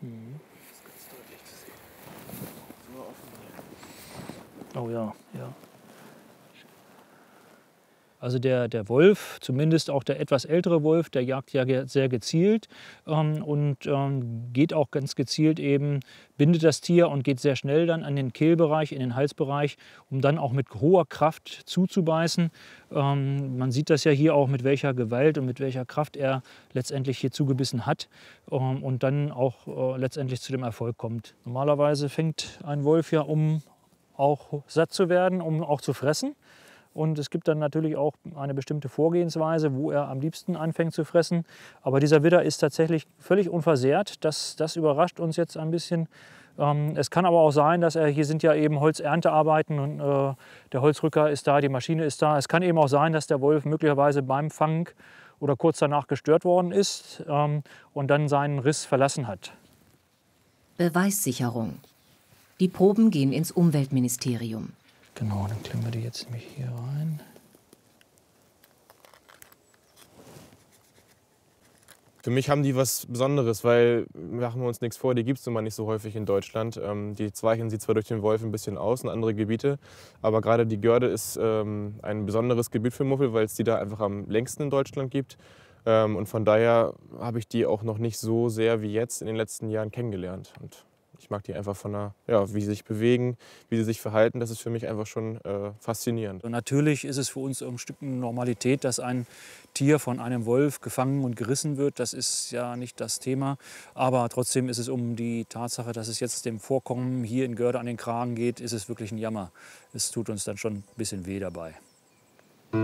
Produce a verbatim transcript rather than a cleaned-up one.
Mhm. Das ist ganz deutlich zu sehen. So offen hier. Oh ja, ja. Also der, der Wolf, zumindest auch der etwas ältere Wolf, der jagt ja ge- sehr gezielt ähm, und ähm, geht auch ganz gezielt eben, bindet das Tier und geht sehr schnell dann an den Kehlbereich, in den Halsbereich, um dann auch mit hoher Kraft zuzubeißen. Ähm, man sieht das ja hier auch, mit welcher Gewalt und mit welcher Kraft er letztendlich hier zugebissen hat ähm, und dann auch äh, letztendlich zu dem Erfolg kommt. Normalerweise fängt ein Wolf ja, um auch satt zu werden, um auch zu fressen. Und es gibt dann natürlich auch eine bestimmte Vorgehensweise, wo er am liebsten anfängt zu fressen. Aber dieser Widder ist tatsächlich völlig unversehrt. Das, das überrascht uns jetzt ein bisschen. Ähm, es kann aber auch sein, dass er, hier sind ja eben Holzerntearbeiten und äh, der Holzrücker ist da, die Maschine ist da. Es kann eben auch sein, dass der Wolf möglicherweise beim Fang oder kurz danach gestört worden ist ähm, und dann seinen Riss verlassen hat. Beweissicherung. Die Proben gehen ins Umweltministerium. Genau, dann klemmen wir die jetzt nämlich hier rein. Für mich haben die was Besonderes, weil, machen wir uns nichts vor, die gibt es nun mal nicht so häufig in Deutschland. Ähm, die weichen sie zwar durch den Wolf ein bisschen aus in andere Gebiete, aber gerade die Göhrde ist ähm, ein besonderes Gebiet für Muffel, weil es die da einfach am längsten in Deutschland gibt. Ähm, und von daher habe ich die auch noch nicht so sehr wie jetzt in den letzten Jahren kennengelernt. Und ich mag die einfach von der, ja, wie sie sich bewegen, wie sie sich verhalten. Das ist für mich einfach schon äh, faszinierend. Und natürlich ist es für uns ein Stück Normalität, dass ein Tier von einem Wolf gefangen und gerissen wird. Das ist ja nicht das Thema. Aber trotzdem ist es um die Tatsache, dass es jetzt dem Vorkommen hier in Göhrde an den Kragen geht, ist es wirklich ein Jammer. Es tut uns dann schon ein bisschen weh dabei.